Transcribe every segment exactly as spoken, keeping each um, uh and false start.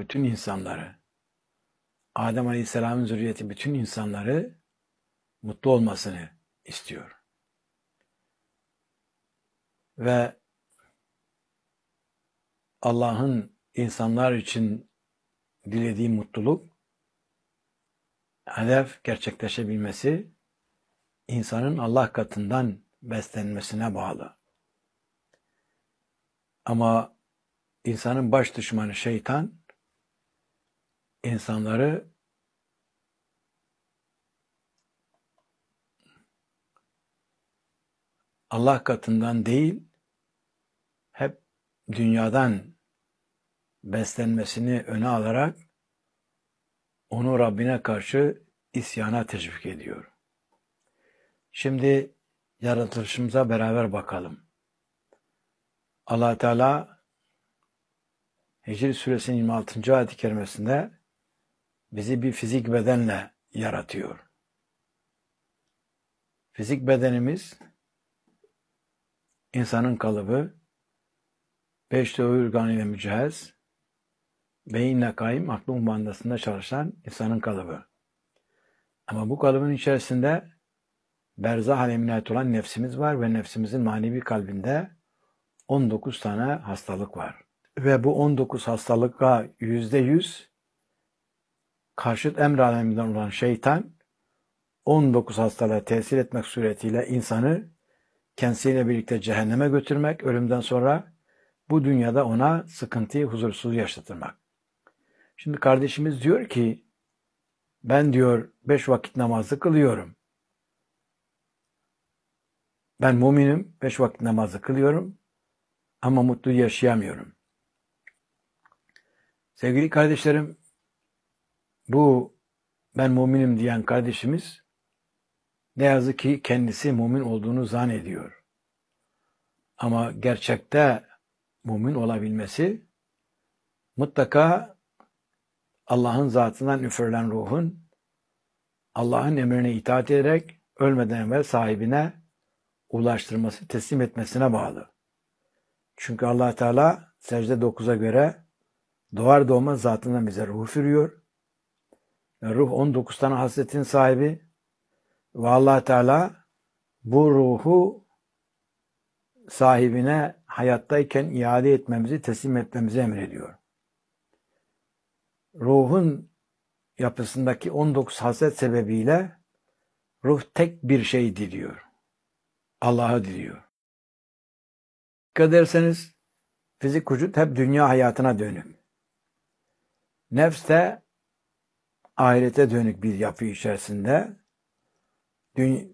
bütün insanları, Adem Aleyhisselam'ın zürriyeti bütün insanları mutlu olmasını istiyor. Ve Allah'ın insanlar için dilediği mutluluk, hedef gerçekleşebilmesi, insanın Allah katından beslenmesine bağlı. Ama insanın baş düşmanı şeytan, insanları Allah katından değil, hep dünyadan beslenmesini öne alarak onu Rabbine karşı isyana teşvik ediyor. Şimdi yaratılışımıza beraber bakalım. Allah Teala Hicr Suresinin yirmi altıncı ayet-i kerimesinde bizi bir fizik bedenle yaratıyor. Fizik bedenimiz insanın kalıbı, beş duyu organıyla mücehhez, beyinle kaim, aklı umandasında çalışan insanın kalıbı. Ama bu kalıbın içerisinde berzah alemine ait olan nefsimiz var ve nefsimizin manevi kalbinde on dokuz tane hastalık var. Ve bu on dokuz hastalığa yüzde yüz karşıt emr aleminden olan şeytan on dokuz hastalığa tesir etmek suretiyle insanı kendisiyle birlikte cehenneme götürmek, ölümden sonra bu dünyada ona sıkıntıyı, huzursuzluğu yaşatırmak. Şimdi kardeşimiz diyor ki, ben diyor beş vakit namazı kılıyorum. Ben muminim, beş vakit namazı kılıyorum ama mutlu yaşayamıyorum. Sevgili kardeşlerim, bu ben muminim diyen kardeşimiz ne yazık ki kendisi mumin olduğunu zannediyor. Ama gerçekte mumin olabilmesi mutlaka Allah'ın zatından üfürülen ruhun Allah'ın emrine itaat ederek ölmeden evvel sahibine ulaştırması, teslim etmesine bağlı. Çünkü Allah Teala secde dokuza göre doğar doğmaz zatından bize ruh üfürüyor. Ve ruh on dokuz tane hasletin sahibi ve Allah Teala bu ruhu sahibine hayattayken iade etmemizi, teslim etmemizi emrediyor. Ruhun yapısındaki on dokuz haslet sebebiyle ruh tek bir şey diliyor. Allah'ı diliyor. Dikkat ederseniz fizik vücut hep dünya hayatına dönük. Nefs de ahirete dönük bir yapı içerisinde. Dünya,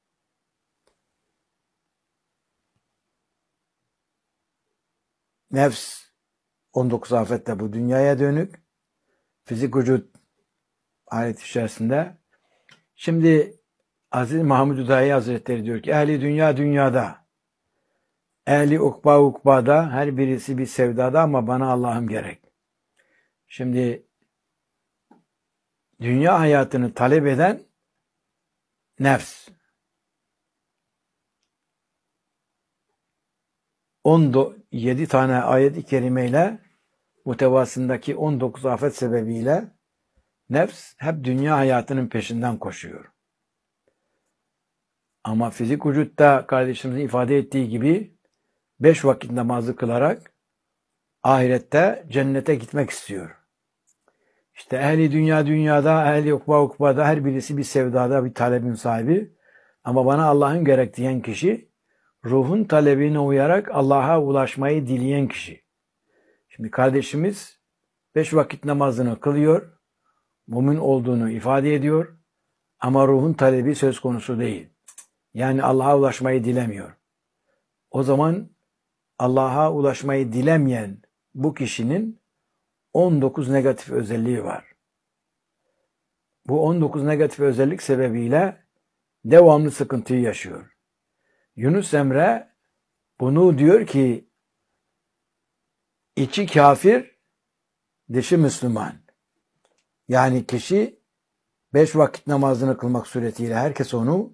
nefs on dokuz afette bu dünyaya dönük. Fizik vücut ahiret içerisinde. Şimdi Aziz Mahmud Hüdayi Hazretleri diyor ki ehli dünya dünyada, ehli ukba ukbada, her birisi bir sevdada ama bana Allah'ım gerek. Şimdi dünya hayatını talep eden nefs. on yedi tane ayet-i kerimeyle mutevasındaki on dokuz afet sebebiyle nefs hep dünya hayatının peşinden koşuyor. Ama fizik vücutta kardeşimizin ifade ettiği gibi beş vakit namazı kılarak ahirette cennete gitmek istiyor. İşte ehli dünya dünyada, ehli ukba ukbada, her birisi bir sevdada, bir talebin sahibi. Ama bana Allah'ın gerek diyen kişi, ruhun talebine uyarak Allah'a ulaşmayı dileyen kişi. Şimdi kardeşimiz beş vakit namazını kılıyor, mümin olduğunu ifade ediyor ama ruhun talebi söz konusu değil. Yani Allah'a ulaşmayı dilemiyor. O zaman Allah'a ulaşmayı dilemeyen bu kişinin on dokuz negatif özelliği var. Bu on dokuz negatif özellik sebebiyle devamlı sıkıntıyı yaşıyor. Yunus Emre bunu diyor ki içi kafir, dışı Müslüman. Yani kişi beş vakit namazını kılmak suretiyle herkes onu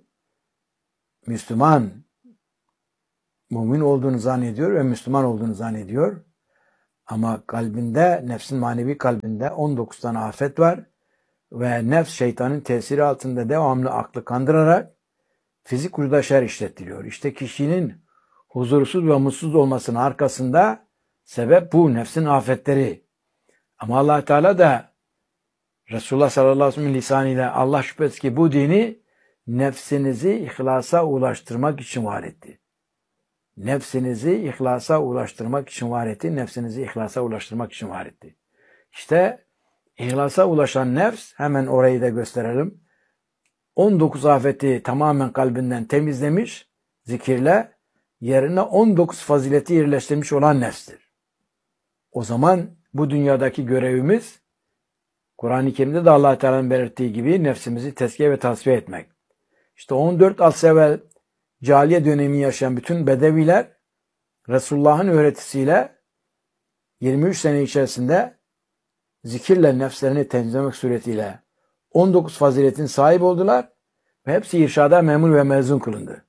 Müslüman, mümin olduğunu zannediyor ve Müslüman olduğunu zannediyor. Ama kalbinde, nefsin manevi kalbinde on dokuz tane afet var ve nefs şeytanın tesiri altında devamlı aklı kandırarak fizik ucuda şer işlettiriyor. İşte kişinin huzursuz ve mutsuz olmasının arkasında sebep bu nefsin afetleri. Ama Allah Teala da Resulullah sallallahu aleyhi ve sellem lisanıyla Allah şüphesiz ki bu dini nefsinizi ihlasa ulaştırmak için var etti. Nefsinizi ihlasa ulaştırmak için var etti. Nefsinizi ihlasa ulaştırmak için var etti. İşte ihlasa ulaşan nefs, hemen orayı da gösterelim. on dokuz afeti tamamen kalbinden temizlemiş, zikirle yerine on dokuz fazileti yerleştirmiş olan nefstir. O zaman bu dünyadaki görevimiz, Kur'an-ı Kerim'de de Allah Teala'nın belirttiği gibi nefsimizi tezkiye ve tasfiye etmek. İşte on dört asır evvel cahiliye dönemi yaşayan bütün bedeviler Resulullah'ın öğretisiyle yirmi üç sene içerisinde zikirle nefslerini temizlemek suretiyle on dokuz faziletin sahibi oldular ve hepsi irşada memur ve mezun kılındı.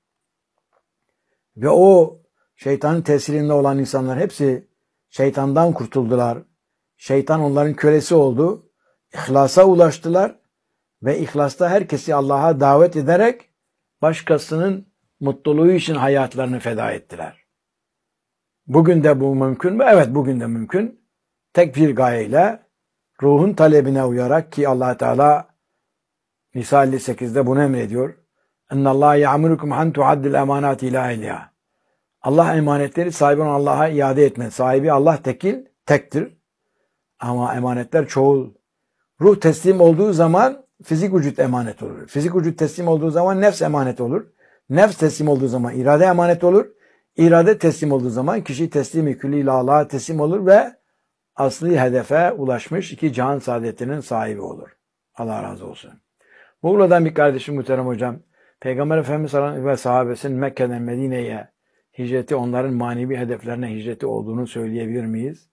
Ve o şeytanın tesirinde olan insanlar hepsi şeytandan kurtuldular. Şeytan onların kölesi oldu. İhlasa ulaştılar ve ihlasta herkesi Allah'a davet ederek başkasının mutluluğu için hayatlarını feda ettiler. Bugün de bu mümkün mü? Evet, bugün de mümkün. Tek bir gayeyle, ruhun talebine uyarak ki Allah Teala Nisa elli sekizde bunu emrediyor. اِنَّ اللّٰهَ يَعْمُرُكُمْ حَنْ تُعَدِّ الْاَمَانَاتِ اِلٰى اَهْلِهَا. Allah emanetleri sahibi olan Allah'a iade etme. Sahibi Allah tekil, tektir. Ama emanetler çoğul. Ruh teslim olduğu zaman fizik vücut emanet olur. Fizik vücut teslim olduğu zaman nefs emanet olur. Nefs teslim olduğu zaman irade emanet olur. İrade teslim olduğu zaman kişi teslim-i külli Allah'a teslim olur ve asli hedefe ulaşmış iki cihan saadetinin sahibi olur. Allah razı olsun. Buradan bir kardeşim muhterem hocam, Peygamber Efendimiz sallallahu aleyhi ve sellem ve sahabesinin Mekke'den Medine'ye hicreti onların manevi hedeflerine hicreti olduğunu söyleyebilir miyiz?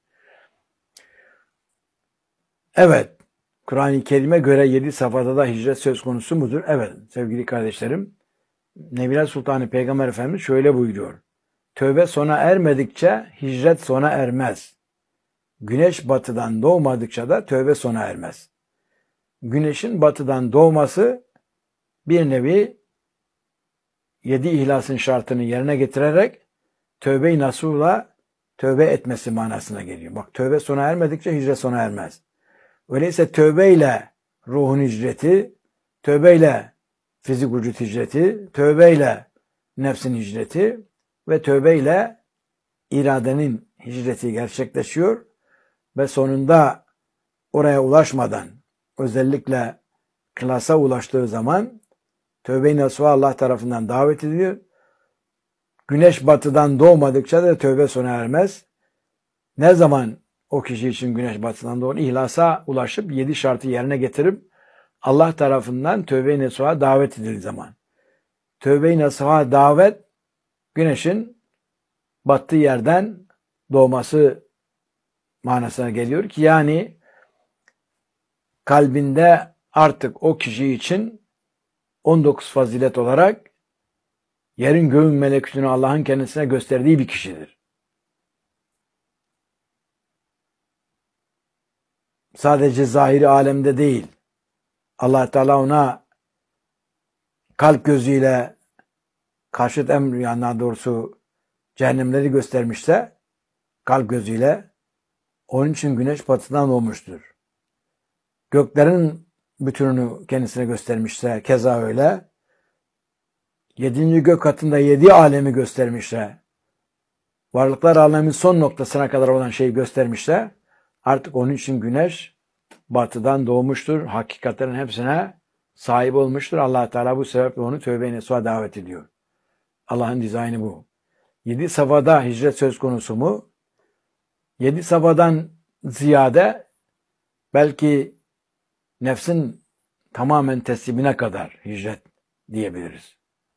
Evet. Kur'an-ı Kerim'e göre yedi safhada da hicret söz konusu mudur? Evet sevgili kardeşlerim. Nebiler Sultanı Peygamber Efendimiz şöyle buyuruyor. Tövbe sona ermedikçe hicret sona ermez. Güneş batıdan doğmadıkça da tövbe sona ermez. Güneşin batıdan doğması bir nevi yedi ihlasın şartını yerine getirerek tövbe-i nasuhla tövbe etmesi manasına geliyor. Bak tövbe sona ermedikçe hicret sona ermez. Öyleyse tövbeyle ruhun hicreti, tövbeyle fizik vücut hicreti, tövbeyle nefsin hicreti ve tövbeyle iradenin hicreti gerçekleşiyor ve sonunda oraya ulaşmadan özellikle klasa ulaştığı zaman tövbe-i nasuha Allah tarafından davet ediliyor. Güneş batıdan doğmadıkça da tövbe sona ermez. Ne zaman o kişi için güneş batıdan doğru ihlasa ulaşıp yedi şartı yerine getirip Allah tarafından tövbe-i nasuha davet edildiği zaman. Tövbe-i nasuha davet güneşin battığı yerden doğması manasına geliyor ki yani kalbinde artık o kişi için on dokuz fazilet olarak yerin göğün melekutunu Allah'ın kendisine gösterdiği bir kişidir. Sadece zahiri alemde değil. Allah Teala ona kalp gözüyle karşıt emr yani daha doğrusu cehennemleri göstermişse kalp gözüyle onun için güneş batıdan doğmuştur. Göklerin bütününü kendisine göstermişse keza öyle. Yedinci gök katında yedi alemi göstermişse varlıklar aleminin son noktasına kadar olan şeyi göstermişse artık onun için güneş batıdan doğmuştur. Hakikatlerin hepsine sahip olmuştur. Allah Teala bu sebeple onu tövbe-i nasuha davet ediyor. Allah'ın dizaynı bu. Yedi safhada hicret söz konusu mu? Yedi safhadan ziyade belki nefsin tamamen teslimine kadar hicret diyebiliriz.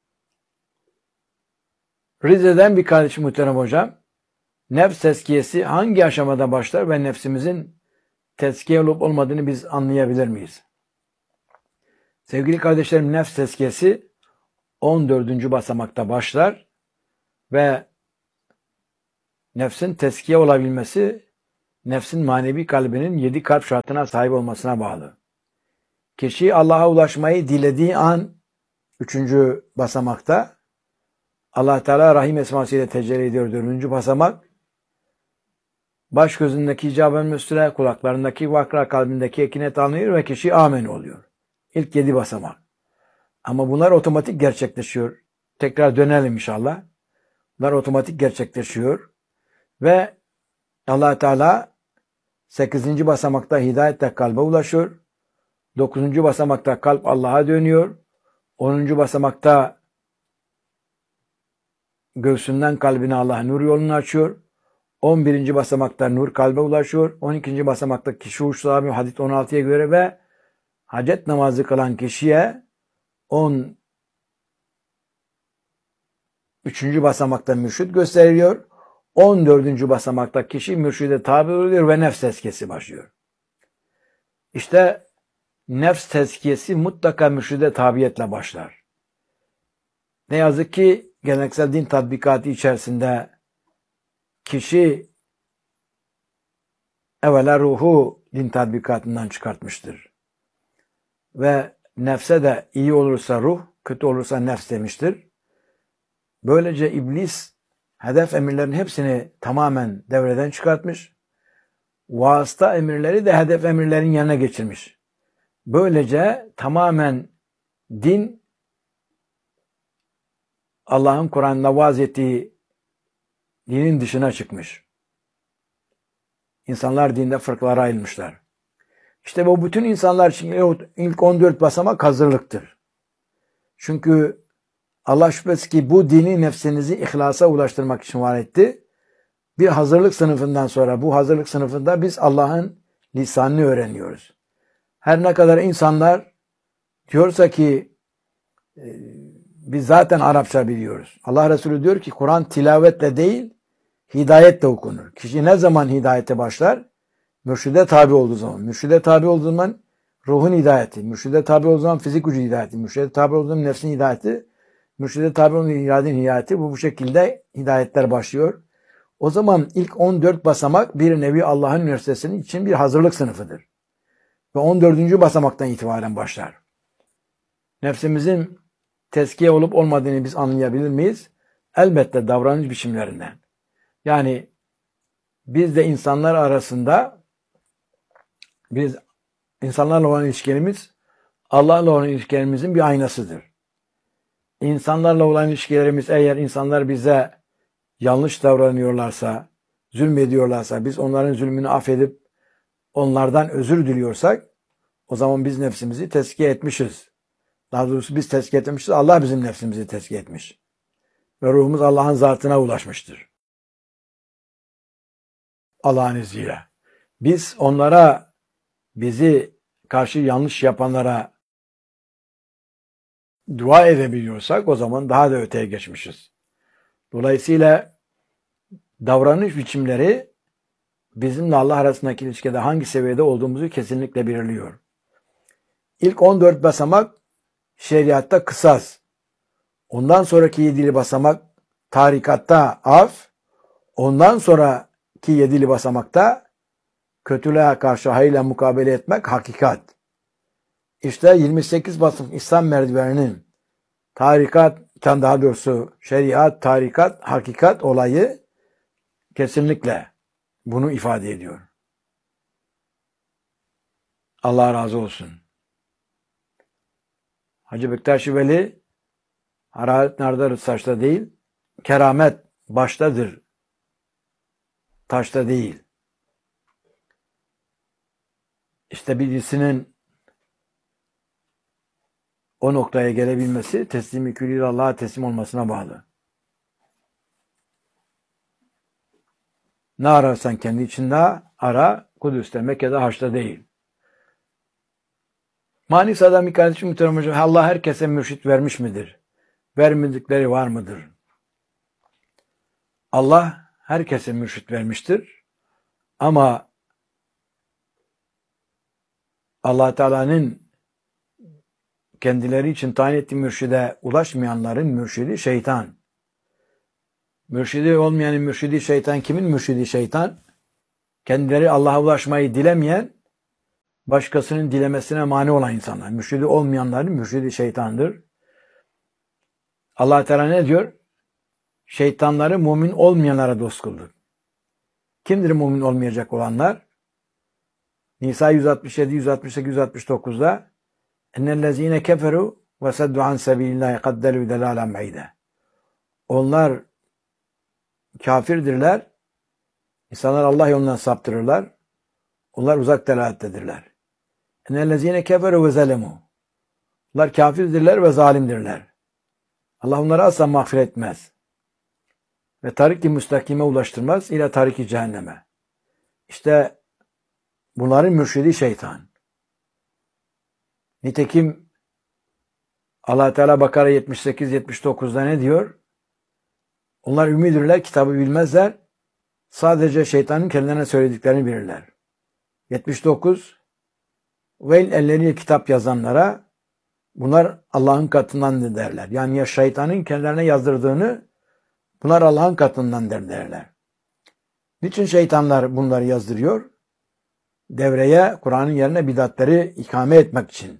Rize'den bir kardeşim muhterem hocam, nefs tezkiyesi hangi aşamada başlar ve nefsimizin tezkiye olup olmadığını biz anlayabilir miyiz? Sevgili kardeşlerim, nefs tezkiyesi on dördüncü basamakta başlar ve nefsin tezkiye olabilmesi nefsin manevi kalbinin yedi kalp şartına sahip olmasına bağlı. Kişi Allah'a ulaşmayı dilediği an üçüncü basamakta, Allah Teala Rahim esmasıyla tecelli ediyor dördüncü basamak, baş gözündeki icab-ı müstüre, kulaklarındaki vakra, kalbindeki ekinet alınıyor ve kişi amen oluyor. İlk yedi basamak. Ama bunlar otomatik gerçekleşiyor. Tekrar dönelim inşallah. Bunlar otomatik gerçekleşiyor. Ve Allah Teala sekizinci basamakta hidayetle kalbe ulaşıyor. dokuzuncu basamakta kalp Allah'a dönüyor. onuncu basamakta göğsünden kalbine Allah nur yolunu açıyor. on birinci basamakta nur kalbe ulaşıyor. on ikinci basamakta kişi uç sahibi hadis on altıya göre ve hacet namazı kılan kişiye on üçüncü basamakta mürşid gösteriliyor. on dördüncü basamakta kişi mürşide tabi oluyor ve nefs tezkiyesi başlıyor. İşte nefs tezkiyesi mutlaka mürşide tabiyetle başlar. Ne yazık ki geleneksel din tatbikatı içerisinde kişi evvela ruhu din tatbikatından çıkartmıştır. Ve nefse de iyi olursa ruh, kötü olursa nefs demiştir. Böylece iblis hedef emirlerin hepsini tamamen devreden çıkartmış. Vasıta emirleri de hedef emirlerin yerine geçirmiş. Böylece tamamen din Allah'ın Kur'an'da vaaz ettiği dinin dışına çıkmış. İnsanlar dinde fırkalara ayrılmışlar. İşte bu bütün insanlar için ilk on dört basamak hazırlıktır. Çünkü Allah şüphesiz ki bu dini nefsinizi ihlasa ulaştırmak için var etti. Bir hazırlık sınıfından sonra bu hazırlık sınıfında biz Allah'ın lisanını öğreniyoruz. Her ne kadar insanlar diyorsa ki e, biz zaten Arapça biliyoruz. Allah Resulü diyor ki Kur'an tilavetle değil hidayetle okunur. Kişi ne zaman hidayete başlar? Mürşide tabi olduğu zaman. Mürşide tabi olduğu zaman ruhun hidayeti. Mürşide tabi olduğu zaman fizik gücü hidayeti. Mürşide tabi olduğu zaman nefsin hidayeti. Mürşide tabi olduğu zaman iradenin hidayeti. Bu, bu şekilde hidayetler başlıyor. O zaman ilk on dört basamak bir nevi Allah'ın üniversitesinin için bir hazırlık sınıfıdır. Ve on dördüncü basamaktan itibaren başlar. Nefsimizin tezkiye olup olmadığını biz anlayabilir miyiz? Elbette davranış biçimlerinden. Yani biz de insanlar arasında biz insanlarla olan ilişkilerimiz Allah'la olan ilişkilerimizin bir aynasıdır. İnsanlarla olan ilişkilerimiz eğer insanlar bize yanlış davranıyorlarsa, zulmediyorlarsa, biz onların zulmünü affedip onlardan özür diliyorsak o zaman biz nefsimizi tezkiye etmişiz. Daha doğrusu biz tezkiye etmişiz. Allah bizim nefsimizi tezkiye etmiş. Ve ruhumuz Allah'ın zatına ulaşmıştır. Allah'ın izniyle. Biz onlara, bizi karşı yanlış yapanlara dua edebiliyorsak o zaman daha da öteye geçmişiz. Dolayısıyla davranış biçimleri bizimle Allah arasındaki ilişkide hangi seviyede olduğumuzu kesinlikle belirliyor. İlk on dört basamak şeriatta kısas. Ondan sonraki yedili basamak tarikatta af. Ondan sonraki yedili basamakta kötülüğe karşı hayırla mukabele etmek hakikat. İşte yirmi sekiz basamak İslam merdiveninin tarikat, daha doğrusu şeriat, tarikat, hakikat olayı kesinlikle bunu ifade ediyor. Allah razı olsun. Hacı Bektaş Veli hararet nerede saçta değil, keramet baştadır, taşta değil. İşte birisinin o noktaya gelebilmesi teslim-i külli Allah'a teslim olmasına bağlı. Ne ararsan kendi içinde ara, Kudüs'te, Mekke'de, Haç'ta değil. Manisa'da bir kardeşim muhterem hocam, Allah herkese mürşit vermiş midir? Vermedikleri var mıdır? Allah herkese mürşit vermiştir. Ama Allah Teala'nın kendileri için tayin ettiği mürşide ulaşmayanların mürşidi şeytan. Mürşidi olmayanın mürşidi şeytan. Kimin mürşidi şeytan? kendileri Allah'a ulaşmayı dilemeyen, başkasının dilemesine mani olan insanlar. Mürşidi olmayanların mürşidi şeytandır. Allah Teala ne diyor? Şeytanları mümin olmayanlara dost kıldı. Kimdir mümin olmayacak olanlar? Nisa yüz altmış yedi, yüz altmış sekiz, yüz altmış dokuzda ennellezine keferu ve seddu an sebilillahi kaddelü delalen beyde. Onlar kafirdirler. İnsanlar Allah yolundan saptırırlar. Onlar uzak delalettedirler. Ennellezine keferu ve zelemu. Onlar kafirdirler ve zalimdirler. Allah onları asla mağfiret etmez. Ve tarik-i müstakime ulaştırmaz ile tarik-i cehenneme. İşte bunların mürşidi şeytan. Nitekim Allah Teala Bakara yetmiş sekiz yetmiş dokuzda ne diyor? Onlar ümidirler, kitabı bilmezler. Sadece şeytanın kendilerine söylediklerini bilirler. yetmiş dokuz Vel elleriyle kitap yazanlara, bunlar Allah'ın katından derler. Yani ya şeytanın kendilerine yazdırdığını, bunlar Allah'ın katından derler. Niçin şeytanlar bunları yazdırıyor? Devreye, Kur'an'ın yerine bidatları ikame etmek için.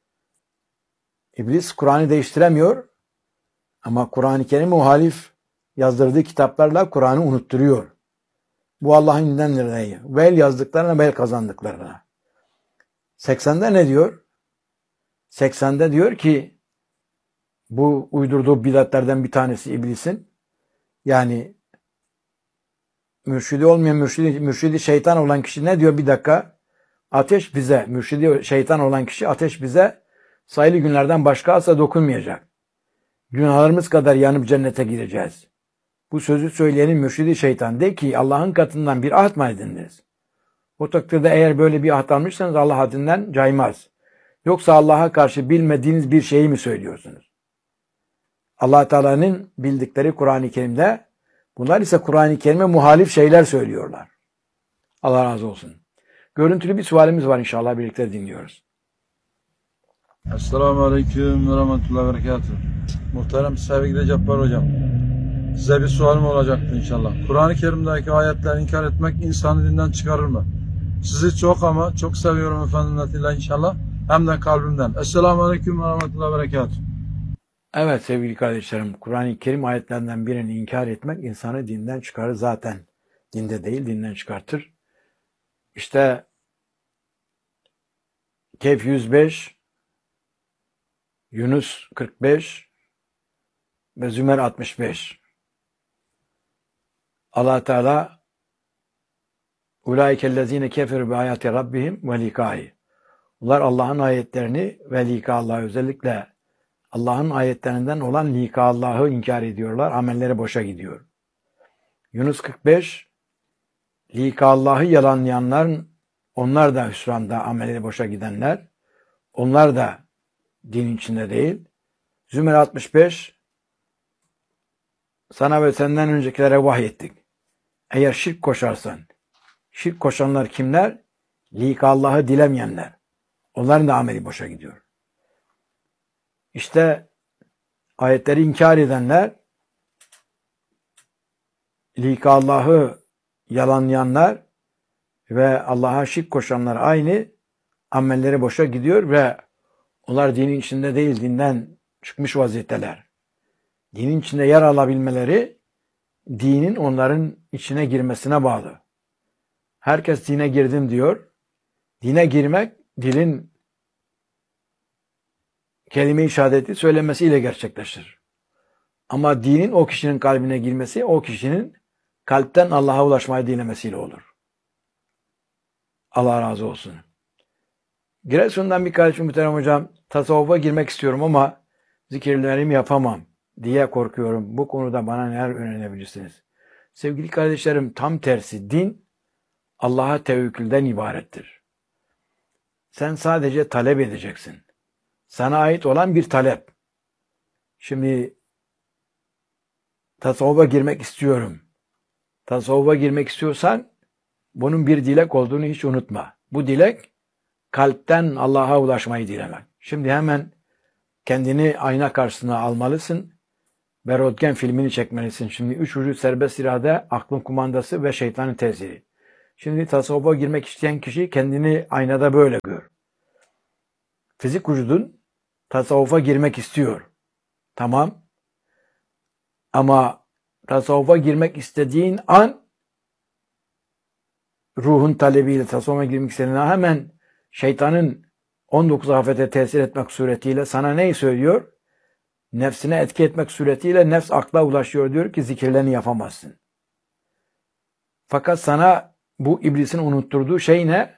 İblis Kur'an'ı değiştiremiyor ama Kur'an-ı Kerim muhalif yazdırdığı kitaplarla Kur'an'ı unutturuyor. Bu Allah'ın indindendir diye. Vel yazdıklarına, vel kazandıklarına. seksende ne diyor? seksende diyor ki bu uydurduğu bidatlerden bir tanesi iblisin. Yani mürşidi olmayan, mürşidi, mürşidi şeytan olan kişi ne diyor bir dakika? Ateş bize, mürşidi şeytan olan kişi ateş bize sayılı günlerden başka asla dokunmayacak. Günahlarımız kadar yanıp cennete gireceğiz. Bu sözü söyleyenin mürşidi şeytan. De ki Allah'ın katından bir ahd mı edindiniz? O takdirde eğer böyle bir ahd almışsanız Allah hadinden caymaz. Yoksa Allah'a karşı bilmediğiniz bir şeyi mi söylüyorsunuz? Allah Teala'nın bildikleri Kur'an-ı Kerim'de, bunlar ise Kur'an-ı Kerim'e muhalif şeyler söylüyorlar. Allah razı olsun. Görüntülü bir sualimiz var inşallah, birlikte dinliyoruz. Esselamu Aleyküm ve Rahmetullahi ve Berekatuhu. Muhterem sevgili Cabbar Hocam, size bir sualim olacaktı inşallah. Kur'an-ı Kerim'deki ayetleri inkar etmek insanı dinden çıkarır mı? Sizi çok ama çok seviyorum efendim inşallah. Hem de kalbimden. Esselamu Aleyküm ve Rahmetullahi ve Berekatuhu. Evet sevgili kardeşlerim, Kur'an-ı Kerim ayetlerinden birini inkar etmek insanı dinden çıkarır zaten. Dinde değil, dinden çıkartır. İşte Kehf yüz beş, Yunus kırk beş ve Zümer altmış beş. Allah Teala Ulaikellezine keferu bi ayati rabbihim ve likai. Bunlar Allah'ın ayetlerini ve lika Allah'ı, özellikle Allah'ın ayetlerinden olan lika Allah'ı inkar ediyorlar. Amelleri boşa gidiyor. Yunus kırk beş, lika Allah'ı yalanlayanlar, onlar da hüsranda, amelleri boşa gidenler. Onlar da din içinde değil. Zümer altmış beş, sana ve senden öncekilere vahyettik. Eğer şirk koşarsan, şirk koşanlar kimler? Lika Allah'ı dilemeyenler. Onların da ameli boşa gidiyor. İşte ayetleri inkar edenler, lika Allah'ı yalanlayanlar ve Allah'a şirk koşanlar aynı, amelleri boşa gidiyor ve onlar dinin içinde değil, dinden çıkmış vaziyetteler. Dinin içinde yer alabilmeleri, dinin onların içine girmesine bağlı. Herkes dine girdim diyor. Dine girmek, dilin kelime-i şehadeti söylemesiyle gerçekleşir. Ama dinin o kişinin kalbine girmesi, o kişinin kalpten Allah'a ulaşmayı dilemesiyle olur. Allah razı olsun. Giresun'dan bir kardeşim, muhterem hocam, tasavvufa girmek istiyorum ama zikirlerimi yapamam diye korkuyorum. Bu konuda bana neler önerebilirsiniz? Sevgili kardeşlerim, tam tersi, din Allah'a tevekkülden ibarettir. Sen sadece talep edeceksin. Sana ait olan bir talep. Şimdi tasavvufa girmek istiyorum. Tasavvufa girmek istiyorsan bunun bir dilek olduğunu hiç unutma. Bu dilek kalpten Allah'a ulaşmayı dilemek. Şimdi hemen kendini ayna karşısına almalısın ve röntgen filmini çekmelisin. Şimdi üç vücut serbest irade, aklın kumandası ve şeytanın tesiri. Şimdi tasavvufa girmek isteyen kişi kendini aynada böyle gör. Fizik vücudun tasavvufa girmek istiyor. Tamam. Ama tasavvufa girmek istediğin an ruhun talebiyle tasavvufa girmek istediğin an hemen şeytanın on dokuz afete tesir etmek suretiyle sana neyi söylüyor? Nefsine etki etmek suretiyle nefs akla ulaşıyor, diyor ki zikirlerini yapamazsın. Fakat sana bu iblisin unutturduğu şey ne?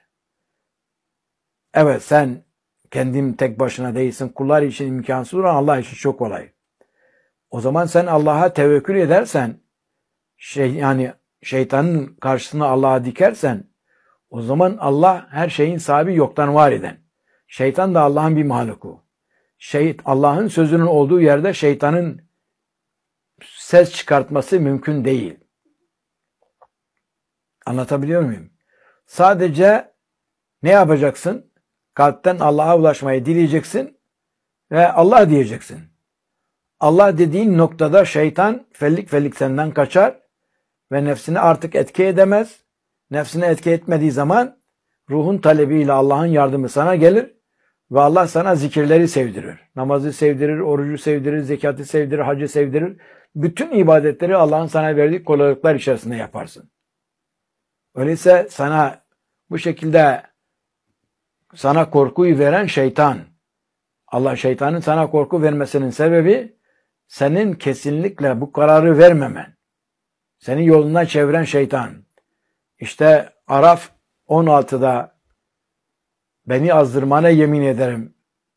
Evet, sen kendin tek başına değilsin. Kullar için imkansız olan Allah için çok kolay. O zaman sen Allah'a tevekkül edersen, şey yani şeytanın karşısına Allah'a dikersen, o zaman Allah her şeyin sahibi, yoktan var eden. Şeytan da Allah'ın bir mahluku. Şey, Allah'ın sözünün olduğu yerde şeytanın ses çıkartması mümkün değil. Anlatabiliyor muyum? Sadece ne yapacaksın? Kalpten Allah'a ulaşmayı dileyeceksin ve Allah diyeceksin. Allah dediğin noktada şeytan fellik fellik senden kaçar ve nefsini artık etki edemez. Nefsini etki etmediği zaman ruhun talebiyle Allah'ın yardımı sana gelir ve Allah sana zikirleri sevdirir. Namazı sevdirir, orucu sevdirir, zekatı sevdirir, hacı sevdirir. Bütün ibadetleri Allah'ın sana verdiği kolaylıklar içerisinde yaparsın. Öyleyse sana bu şekilde sana korkuyu veren şeytan, Allah şeytanın sana korku vermesinin sebebi senin kesinlikle bu kararı vermemen. Seni yolundan çeviren şeytan. İşte Araf on altıda beni azdırmana yemin ederim.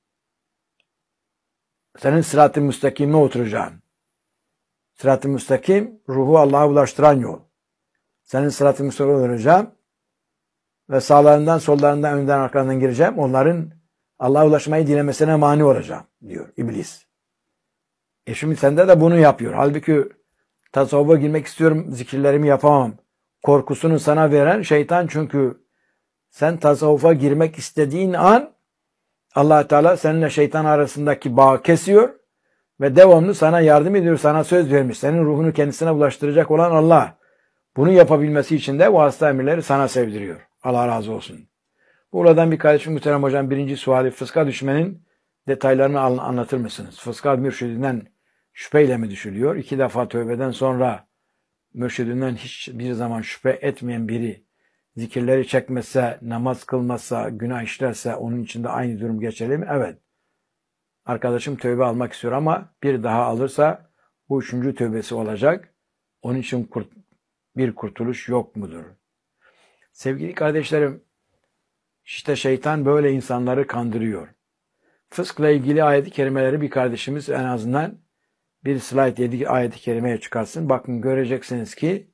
Senin sırat-ı müstakime oturacağım. Sırat-ı müstakim ruhu Allah'a ulaştıran yol. Senin sırat-ı müstakime oturacağım ve sağlarından, sollarından, önden, arkalarından gireceğim. Onların Allah'a ulaşmayı dilemesine mani olacağım, diyor iblis. E şimdi sende de bunu yapıyor. Halbuki tasavvufa girmek istiyorum, zikirlerimi yapamam korkusunu sana veren şeytan, çünkü sen tasavvufa girmek istediğin an Allah Teala seninle şeytan arasındaki bağı kesiyor ve devamlı sana yardım ediyor, sana söz vermiş. Senin ruhunu kendisine ulaştıracak olan Allah. Bunu yapabilmesi için de vasıta emirleri sana sevdiriyor. Allah razı olsun. Buradan bir kardeşim, muhterem hocam, birinci suali, fıska düşmenin detaylarını anlatır mısınız? Fıska mürşidinden şüpheyle mi düşülüyor? İki defa tövbeden sonra mürşidinden hiçbir zaman şüphe etmeyen biri zikirleri çekmezse, namaz kılmazsa, günah işlerse onun için de aynı durum geçerli mi? Evet. Arkadaşım tövbe almak istiyor ama bir daha alırsa bu üçüncü tövbesi olacak. Onun için kurt, bir kurtuluş yok mudur? Sevgili kardeşlerim, işte şeytan böyle insanları kandırıyor. Fıskla ilgili ayet-i kerimeleri bir kardeşimiz en azından bir slide yedi ayet-i kerimeye çıkarsın. Bakın, göreceksiniz ki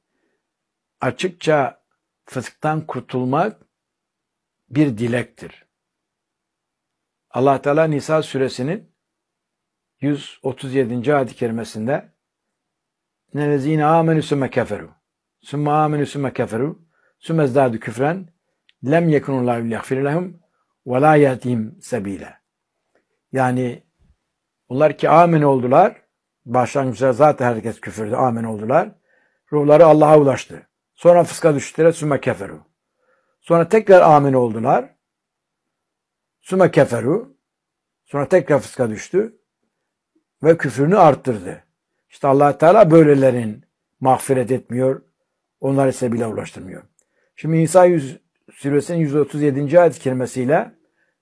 açıkça fısktan kurtulmak bir dilektir. Allah Teala Nisa suresinin yüz otuz yedinci ayet-i kerimesinde "Nellezîne âmenü sümme keferû sümme âmenü sümme keferû sümme ezdâdü küfren lem yekunullahu liyagfir lehum ve lâ yehdihim sebîle." Yani onlar ki amin oldular, başlangıçta zaten herkes küfürdü, amin oldular. Ruhları Allah'a ulaştı. Sonra fıska düştüler, sümme keferu. Sonra tekrar amin oldular. Sümme keferu. Sonra tekrar fıska düştü ve küfrünü arttırdı. İşte Allah Teala böylelerin mağfiret etmiyor, onları sebile ulaştırmıyor. Şimdi Nisa suresinin yüz otuz yedinci ayet kerimesiyle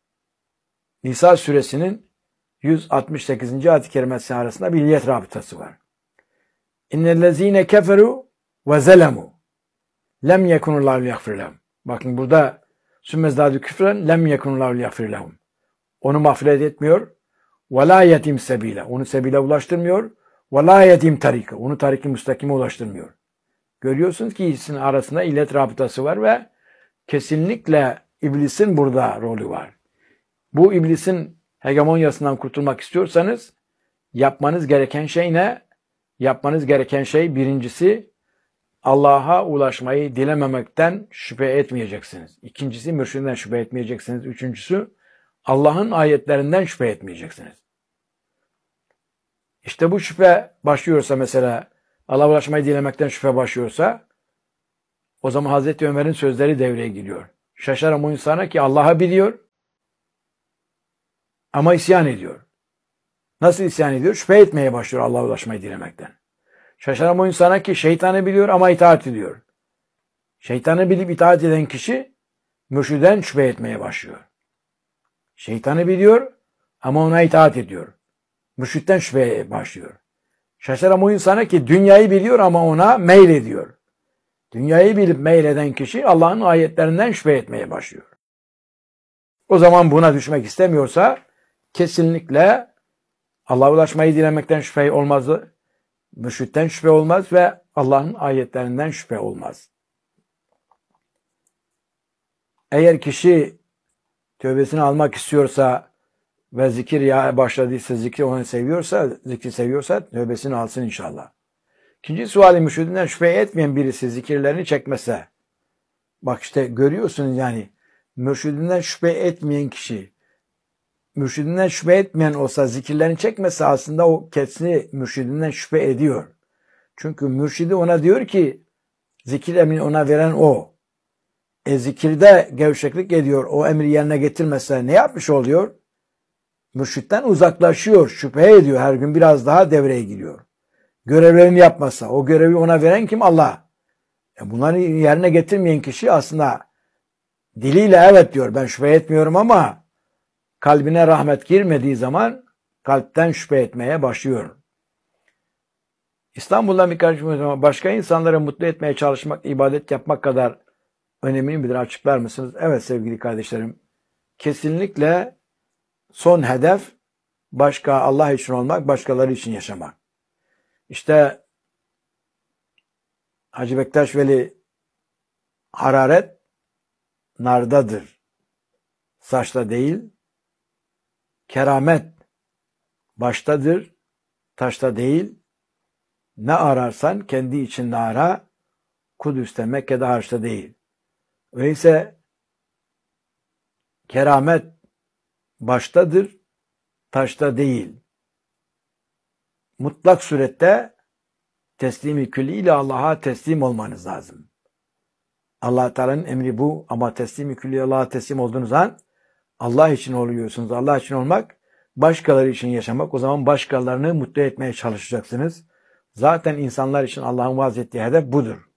Nisa suresinin yüz altmış sekizinci ayet-i kerimesi arasında bir illet rabıtası var. İnnellezîne keferu ve zelemu lem yekunullahu liyagfir lehum. Bakın burada sümmezdâdü küfren lem yekunullahu liyagfir lehum. Onu mağfiret etmiyor. Ve lâ yetim sebîle. Onu sebile ulaştırmıyor. Ve lâ yetim tarika. Onu tarik-i müstakime ulaştırmıyor. Görüyorsunuz ki ikisinin arasında illet rabıtası var ve kesinlikle iblisin burada rolü var. Bu iblisin hegemonyasından kurtulmak istiyorsanız yapmanız gereken şey ne? Yapmanız gereken şey birincisi Allah'a ulaşmayı dilememekten şüphe etmeyeceksiniz. İkincisi mürşidinden şüphe etmeyeceksiniz. Üçüncüsü Allah'ın ayetlerinden şüphe etmeyeceksiniz. İşte bu şüphe başlıyorsa, mesela Allah'a ulaşmayı dilemekten şüphe başlıyorsa O zaman Hazreti Ömer'in sözleri devreye giriyor. Şaşarım o insana ki Allah'ı biliyor ama isyan ediyor. Nasıl isyan ediyor? Şüphe etmeye başlıyor Allah'a ulaşmayı dilemekten. Şaşarım o insana ki şeytanı biliyor ama itaat ediyor. Şeytanı bilip itaat eden kişi mürşiden şüphe etmeye başlıyor. Şeytanı biliyor ama ona itaat ediyor. Mürşitten şüpheye başlıyor. Şaşarım o insana ki dünyayı biliyor ama ona meylediyor. Dünyayı bilip meyleden kişi Allah'ın ayetlerinden şüphe etmeye başlıyor. O zaman buna düşmek istemiyorsa kesinlikle Allah'a ulaşmayı dilemekten şüphe olmaz, mürşitten şüphe olmaz ve Allah'ın ayetlerinden şüphe olmaz. Eğer kişi tövbesini almak istiyorsa ve zikir ya başladıysa, zikri onu seviyorsa, zikri seviyorsa tövbesini alsın inşallah. İkinci suali, mürşidinden şüphe etmeyen birisi zikirlerini çekmese. Bak işte görüyorsunuz yani mürşidinden şüphe etmeyen kişi, mürşidinden şüphe etmeyen olsa zikirlerini çekmese aslında o kendisi mürşidinden şüphe ediyor. Çünkü mürşidi ona diyor ki zikir emrini ona veren o. E zikirde gevşeklik ediyor. O emri yerine getirmese ne yapmış oluyor? Mürşitten uzaklaşıyor, şüphe ediyor. Her gün biraz daha devreye giriyor. Görevlerini yapmasa, o görevi ona veren kim? Allah. E bunları yerine getirmeyen kişi aslında diliyle evet diyor, ben şüphe etmiyorum ama kalbine rahmet girmediği zaman kalpten şüphe etmeye başlıyor. İstanbul'dan bir kardeşim, başka insanları mutlu etmeye çalışmak, ibadet yapmak kadar önemli midir? Açıklar mısınız? Evet sevgili kardeşlerim. Kesinlikle son hedef başka Allah için olmak, başkaları için yaşamak. İşte Hacı Bektaş Veli hararet nardadır. Saçta değil. Keramet baştadır. Taşta değil. Ne ararsan kendi içinde ara. Kudüs'te, Mekke'de, harçta değil. Öyleyse keramet baştadır. Taşta değil. Mutlak surette teslimi külliyle Allah'a teslim olmanız lazım. Allah Teala'nın emri bu ama teslimi külliyle Allah'a teslim olduğunuz an Allah için oluyorsunuz. Allah için olmak, başkaları için yaşamak. O zaman başkalarını mutlu etmeye çalışacaksınız. Zaten insanlar için Allah'ın vaaz ettiği hedef budur.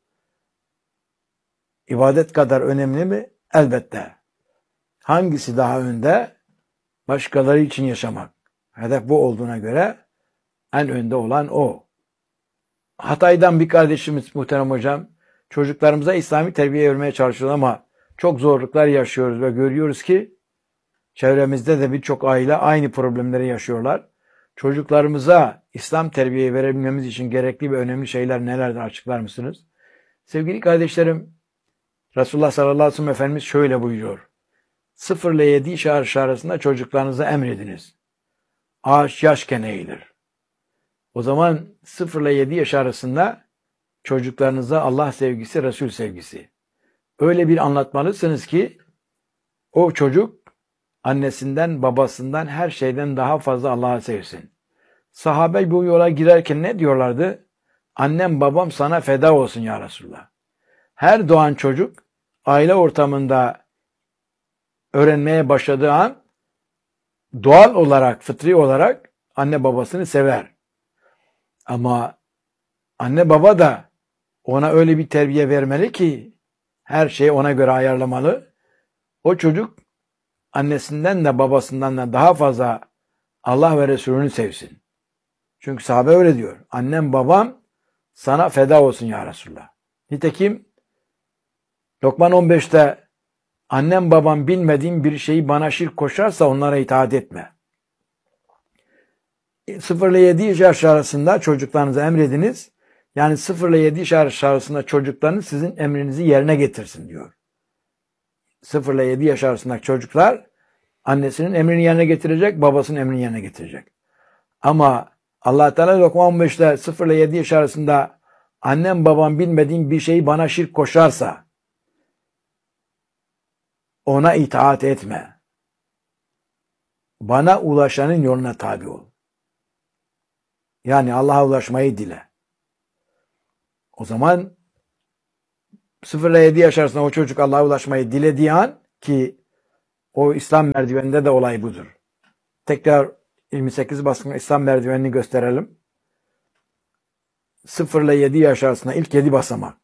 İbadet kadar önemli mi? Elbette. Hangisi daha önde? Başkaları için yaşamak. Hedef bu olduğuna göre en önde olan o. Hatay'dan bir kardeşimiz muhterem hocam, çocuklarımıza İslami terbiye vermeye çalışıyoruz ama çok zorluklar yaşıyoruz ve görüyoruz ki çevremizde de birçok aile aynı problemleri yaşıyorlar. Çocuklarımıza İslam terbiyeyi verebilmemiz için gerekli ve önemli şeyler nelerdir, açıklar mısınız? Sevgili kardeşlerim, Resulullah sallallahu aleyhi ve sellem Efendimiz şöyle buyuruyor. sıfır ile yedi yaş arasında çocuklarınıza emrediniz. Ağaç yaşken eğilir. O zaman sıfır ile yedi yaş arasında çocuklarınıza Allah sevgisi, Resul sevgisi. Öyle bir anlatmalısınız ki o çocuk annesinden, babasından, her şeyden daha fazla Allah'ı sevsin. Sahabe bu yola girerken ne diyorlardı? Annem babam sana feda olsun ya Resulullah. Her doğan çocuk aile ortamında öğrenmeye başladığı an doğal olarak, fıtri olarak anne babasını sever. Ama anne baba da ona öyle bir terbiye vermeli ki her şeyi ona göre ayarlamalı. O çocuk annesinden de babasından da daha fazla Allah ve Resulünü sevsin. Çünkü sahabe öyle diyor. Annem babam sana feda olsun ya Resulullah. Nitekim Lokman on beşte annem babam bilmediğim bir şeyi bana şirk koşarsa onlara itaat etme. sıfır ile yedi yaş arasında çocuklarınıza emrediniz. Yani sıfır ile yedi yaş arasında çocuklarınız sizin emrinizi yerine getirsin diyor. sıfır ile yedi yaş arasındaki çocuklar annesinin emrini yerine getirecek, babasının emrini yerine getirecek. Ama Allah Teala Lokman on beşte sıfır ile yedi yaş arasında annem babam bilmediğim bir şeyi bana şirk koşarsa ona itaat etme. Bana ulaşanın yoluna tabi ol. Yani Allah'a ulaşmayı dile. O zaman sıfır ile yedi yaş arasında o çocuk Allah'a ulaşmayı dilediği an, ki o İslam merdiveninde de olay budur. Tekrar yirmi sekiz basamaklı İslam merdivenini gösterelim. sıfır ile yedi yaş arasında ilk yedi basamak.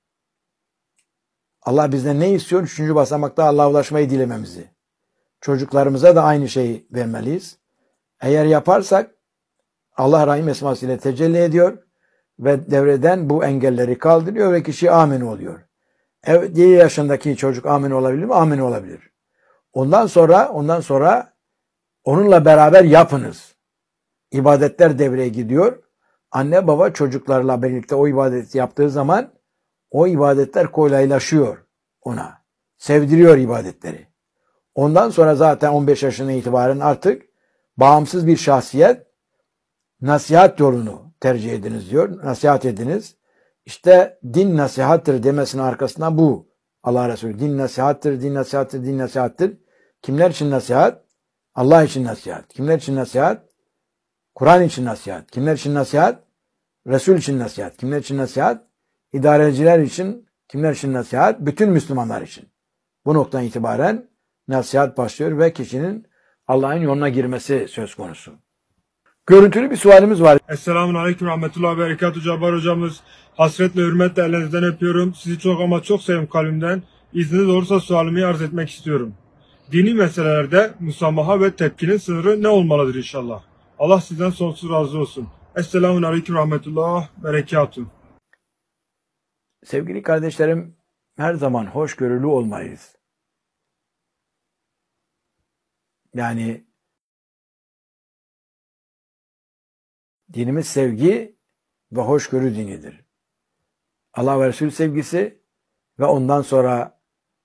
Allah bizden ne istiyor? Üçüncü basamakta Allah'a ulaşmayı dilememizi. Çocuklarımıza da aynı şeyi vermeliyiz. Eğer yaparsak Allah Rahim esmasıyla tecelli ediyor ve devreden bu engelleri kaldırıyor ve kişi amin oluyor. Evet, yedi yaşındaki çocuk amin olabilir mi? Amin olabilir. Ondan sonra ondan sonra onunla beraber yapınız. İbadetler devreye gidiyor. Anne baba çocuklarla birlikte o ibadeti yaptığı zaman o ibadetler kolaylaşıyor ona. Sevdiriyor ibadetleri. Ondan sonra zaten on beş yaşına itibaren artık bağımsız bir şahsiyet, nasihat yolunu tercih ediniz diyor. Nasihat ediniz. İşte din nasihattır demesinin arkasında bu. Allah Resulü din nasihattır, din nasihattır, din nasihattır. Kimler için nasihat? Allah için nasihat. Kimler için nasihat? Kur'an için nasihat. Kimler için nasihat? Resul için nasihat. Kimler için nasihat? İdareciler için. Kimler için nasihat? Bütün Müslümanlar için. Bu noktadan itibaren nasihat başlıyor ve kişinin Allah'ın yoluna girmesi söz konusu. Görüntülü bir sualimiz var. Esselamun Aleyküm Rahmetullahi ve Berekatuhu Cabbar hocamız. Hasretle hürmetle ellerinizden öpüyorum. Sizi çok ama çok seviyorum kalbimden. İzniniz olursa sualimi arz etmek istiyorum. Dini meselelerde musamaha ve tepkinin sınırı ne olmalıdır inşallah? Allah sizden sonsuz razı olsun. Esselamun Aleyküm Rahmetullahi ve Berekatuhu. Sevgili kardeşlerim, her zaman hoşgörülü olmalıyız. Yani dinimiz sevgi ve hoşgörü dinidir. Allah ve Resul sevgisi ve ondan sonra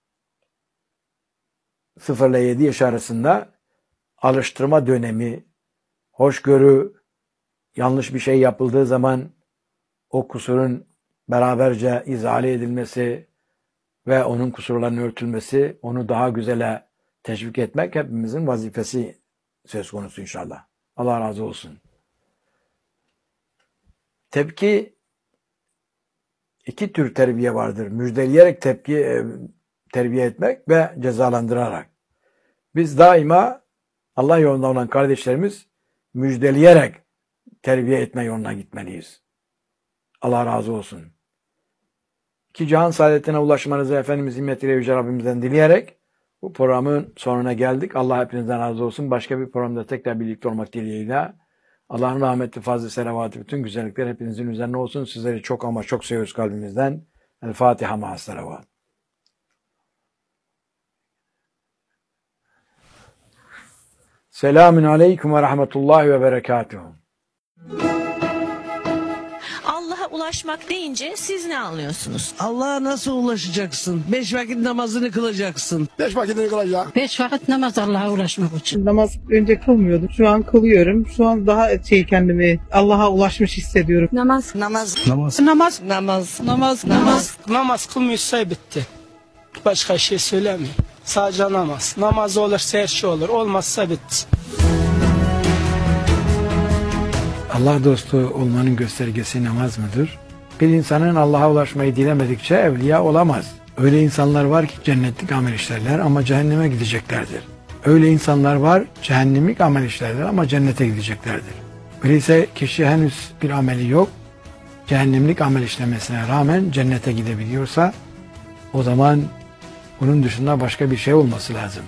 sıfır ile yedi yaş arasında alıştırma dönemi, hoşgörü, yanlış bir şey yapıldığı zaman o kusurun beraberce izale edilmesi ve onun kusurlarının örtülmesi, onu daha güzele teşvik etmek hepimizin vazifesi söz konusu inşallah. Allah razı olsun. Tepki, iki tür terbiye vardır. Müjdeleyerek tepki, terbiye etmek ve cezalandırarak. Biz daima Allah yolunda olan kardeşlerimiz müjdeleyerek terbiye etme yoluna gitmeliyiz. Allah razı olsun. İki cihan saadetine ulaşmanızı Efendimiz himmetiyle Yüce Rabbimizden dileyerek bu programın sonuna geldik. Allah hepinizden razı olsun. Başka bir programda tekrar birlikte olmak dileğiyle. Allah'ın rahmeti, fazlı, selavatı, bütün güzellikler hepinizin üzerine olsun. Sizleri çok ama çok seviyoruz kalbimizden. El Fatiha ma'as selavat. Selamun aleyküm ve rahmetullahi ve berekatuhu. Allah'a ulaşmak deyince siz ne anlıyorsunuz? Allah'a nasıl ulaşacaksın? Beş vakit namazını kılacaksın. Beş vakitini kılacak. Beş vakit namaz Allah'a ulaşmak için. Namaz önce kılmıyordum. Şu an kılıyorum. Şu an daha şey kendimi Allah'a ulaşmış hissediyorum. Namaz. Namaz. Namaz. Namaz. Namaz. Namaz. Namaz. Namaz kılmıyorsa bitti. Başka şey söylemiyor. Sadece namaz. Namaz olursa her şey olur. Olmazsa bitti. Allah dostu olmanın göstergesi namaz mıdır? Bir insanın Allah'a ulaşmayı dilemedikçe evliya olamaz. Öyle insanlar var ki cennetlik amel işlerler ama cehenneme gideceklerdir. Öyle insanlar var cehennemlik amel işlerler ama cennete gideceklerdir. Öyleyse kişi henüz bir ameli yok, cehennemlik amel işlemesine rağmen cennete gidebiliyorsa o zaman bunun dışında başka bir şey olması lazım.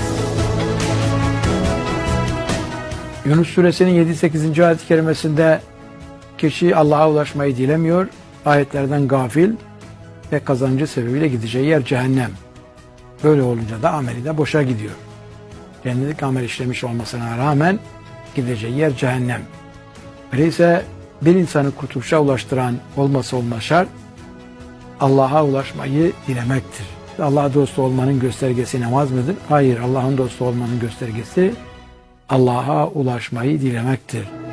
Yunus suresinin yedi sekizinci ayet-i kerimesinde kişi Allah'a ulaşmayı dilemiyor, ayetlerden gafil ve kazancı sebebiyle gideceği yer cehennem. Böyle olunca da ameli de boşa gidiyor. Cennetlik amel işlemiş olmasına rağmen gideceği yer cehennem. Öyleyse bir insanı kurtuluşa ulaştıran olması olmaz şart Allah'a ulaşmayı dilemektir. Allah dostu olmanın göstergesi namaz mıdır? Hayır, Allah'ın dostu olmanın göstergesi Allah'a ulaşmayı dilemektir.